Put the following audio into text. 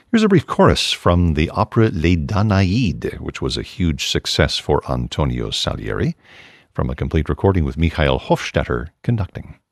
Here's a brief chorus from the opera Les Danaïdes, which was a huge success for Antonio Salieri, from a complete recording with Michael Hofstetter conducting.